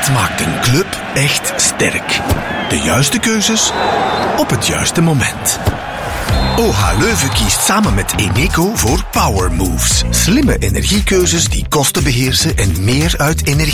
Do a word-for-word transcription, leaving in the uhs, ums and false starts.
Dat maakt een club echt sterk. De juiste keuzes op het juiste moment. O H Leuven kiest samen met Eneco voor Power Moves. Slimme energiekeuzes die kosten beheersen en meer uit energie